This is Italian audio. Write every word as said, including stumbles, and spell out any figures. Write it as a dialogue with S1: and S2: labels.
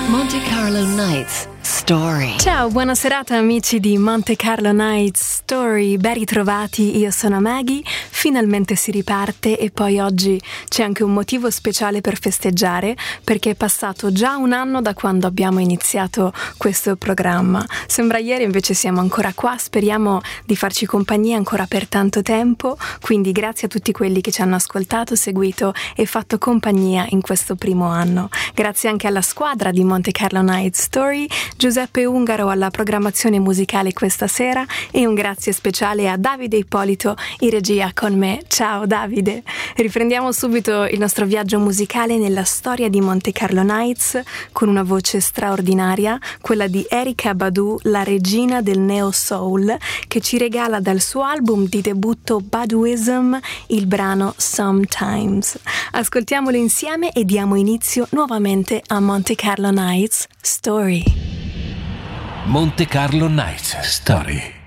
S1: Monte Carlo Nights Story.
S2: Ciao, buona serata amici di Monte Carlo Nights Story, ben ritrovati, io sono Maggie, finalmente si riparte e poi oggi c'è anche un motivo speciale per festeggiare perché è passato già un anno da quando abbiamo iniziato questo programma. Sembra ieri, invece siamo ancora qua, speriamo di farci compagnia ancora per tanto tempo, quindi grazie a tutti quelli che ci hanno ascoltato, seguito e fatto compagnia in questo primo anno. Grazie anche alla squadra di Monte Carlo Nights Story, Giuseppe Ungaro alla programmazione musicale questa sera e un grazie speciale a Davide Ippolito in regia con me. Ciao Davide! Riprendiamo subito il nostro viaggio musicale nella storia di Monte Carlo Nights con una voce straordinaria, quella di Erykah Badu, la regina del neo soul, che ci regala dal suo album di debutto Baduism il brano Sometimes. Ascoltiamolo insieme e diamo inizio nuovamente a Monte Carlo Nights Story.
S3: Monte Carlo Nights Story.